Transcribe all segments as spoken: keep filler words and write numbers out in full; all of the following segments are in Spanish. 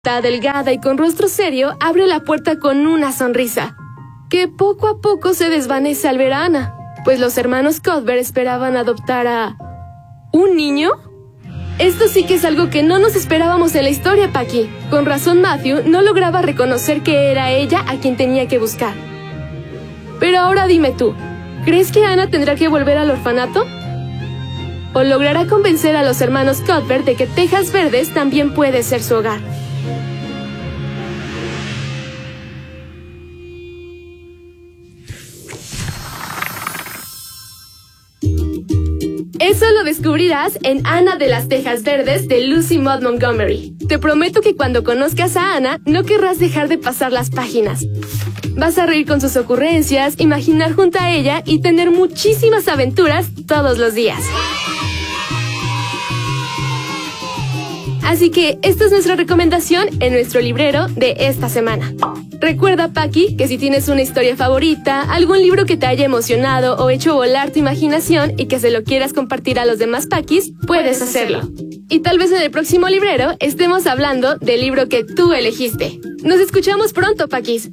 delgada y con rostro serio, abre la puerta con una sonrisa, que poco a poco se desvanece al ver a Anna, pues los hermanos Cuthbert esperaban adoptar a... ¿un niño? Esto sí que es algo que no nos esperábamos en la historia, Paqui. Con razón Matthew no lograba reconocer que era ella a quien tenía que buscar. Pero ahora dime tú, ¿crees que Anna tendrá que volver al orfanato? ¿O logrará convencer a los hermanos Cuthbert de que Tejas Verdes también puede ser su hogar? Eso lo descubrirás en Ana de las Tejas Verdes de Lucy Maud Montgomery. Te prometo que cuando conozcas a Ana, no querrás dejar de pasar las páginas. Vas a reír con sus ocurrencias, imaginar junto a ella y tener muchísimas aventuras todos los días. Así que esta es nuestra recomendación en nuestro librero de esta semana. Recuerda, Paqui, que si tienes una historia favorita, algún libro que te haya emocionado o hecho volar tu imaginación y que se lo quieras compartir a los demás Paquis, puedes hacerlo. Y tal vez en el próximo librero estemos hablando del libro que tú elegiste. Nos escuchamos pronto, Paquis.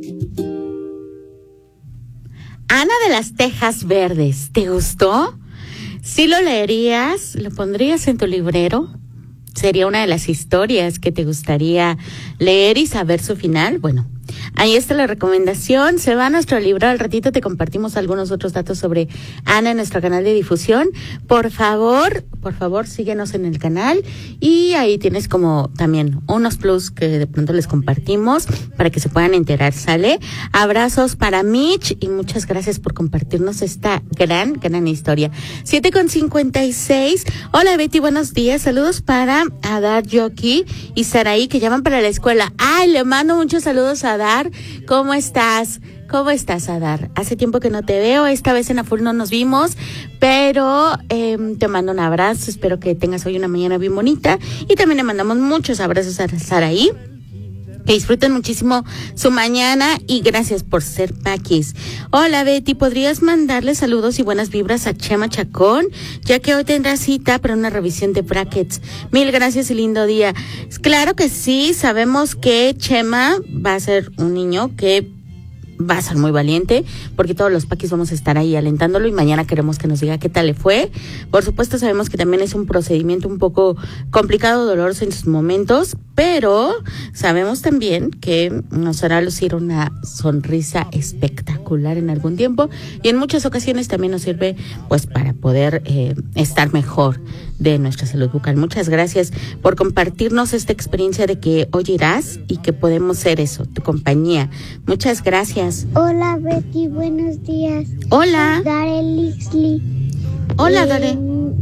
Ana de las Tejas Verdes, ¿te gustó? ¿Sí lo leerías? ¿Lo pondrías en tu librero? ¿Sería una de las historias que te gustaría leer y saber su final? Bueno, ahí está la recomendación. Se va a nuestro libro. Al ratito te compartimos algunos otros datos sobre Ana en nuestro canal de difusión. Por favor, por favor, síguenos en el canal. Y ahí tienes como también unos plus que de pronto les compartimos para que se puedan enterar, ¿sale? Abrazos para Mitch y muchas gracias por compartirnos esta gran, gran historia. siete con cincuenta y seis. Hola, Betty, buenos días. Saludos para Adar, Yoki y Saraí que llaman para la escuela. Ay, le mando muchos saludos a Adar. ¿Cómo estás? ¿Cómo estás, Adar? Hace tiempo que no te veo, esta vez en Afur no nos vimos, pero eh, te mando un abrazo, espero que tengas hoy una mañana bien bonita y también le mandamos muchos abrazos a Saraí. Que disfruten muchísimo su mañana y gracias por ser Paquis. Hola, Betty, ¿podrías mandarle saludos y buenas vibras a Chema Chacón? Ya que hoy tendrá cita para una revisión de brackets. Mil gracias y lindo día. Claro que sí, sabemos que Chema va a ser un niño que va a ser muy valiente, porque todos los Paquis vamos a estar ahí alentándolo y mañana queremos que nos diga qué tal le fue. Por supuesto sabemos que también es un procedimiento un poco complicado, doloroso en sus momentos, pero sabemos también que nos hará lucir una sonrisa espectacular en algún tiempo y en muchas ocasiones también nos sirve pues para poder eh, estar mejor de nuestra salud bucal. Muchas gracias por compartirnos esta experiencia de que hoy irás y que podemos ser eso, tu compañía. Muchas gracias. Hola, Betty, buenos días. Hola. Dare Lixley. Hola, eh, Dare.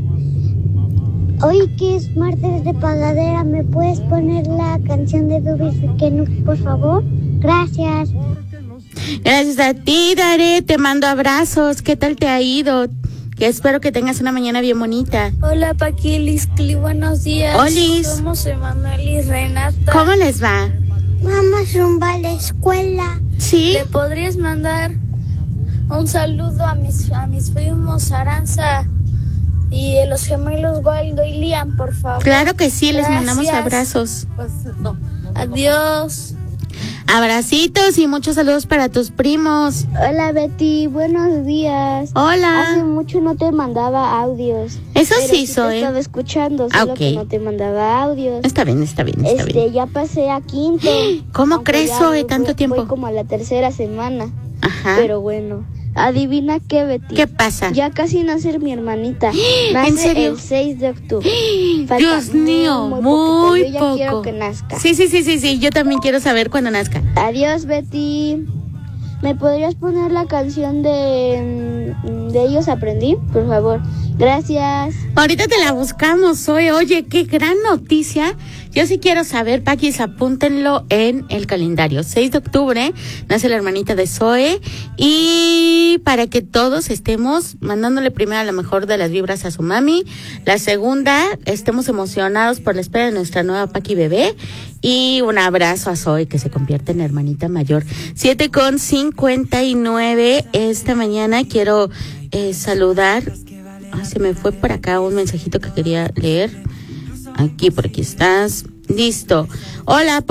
Hoy que es martes de pagadera, ¿me puedes poner la canción de Dubis Kenuk, por favor? Gracias. Gracias a ti, Dare. Te mando abrazos. ¿Qué tal te ha ido? Que espero que tengas una mañana bien bonita. Hola, Paqui, Liscli, buenos días. Olis. Somos Emanuel y Renata. ¿Cómo les va? Vamos rumbo a la escuela. ¿Sí? ¿Le podrías mandar un saludo a mis, a mis primos Aranza y a los gemelos Waldo y Liam, por favor? Claro que sí, les Gracias. mandamos abrazos. Pues, no. Adiós. Abracitos y muchos saludos para tus primos. Hola, Betty, buenos días. Hola. Hace mucho no te mandaba audios. Eso pero sí, sí soy. te estaba escuchando, Ah, solo ok. que no te mandaba audios. Está bien, está bien, está Este, bien. ya pasé a quinto. ¿Cómo aunque crees, ya Zoe, voy- tanto tiempo? Voy como a la tercera semana. Ajá. Pero bueno, adivina qué, Betty. ¿Qué pasa? Ya casi nace mi hermanita. Nace ¿En serio? el seis de octubre. Falta Dios mío, muy, muy, muy poquito. Yo ya poco. quiero que nazca. Sí, sí, sí, sí, sí, yo también quiero saber cuándo nazca. Adiós, Betty. ¿Me podrías poner la canción de mm, de ellos aprendí, por favor? Gracias. Ahorita te la buscamos, Zoe. Oye, qué gran noticia. Yo sí quiero saber, Paquis, apúntenlo en el calendario. seis de octubre nace la hermanita de Zoe y para que todos estemos mandándole primero la mejor de las vibras a su mami, la segunda, estemos emocionados por la espera de nuestra nueva Paqui bebé y un abrazo a Zoe que se convierte en hermanita mayor. siete con cincuenta y nueve esta mañana quiero eh, saludar. Ah, se me fue por acá un mensajito que quería leer. Aquí, por aquí estás. Listo. Hola.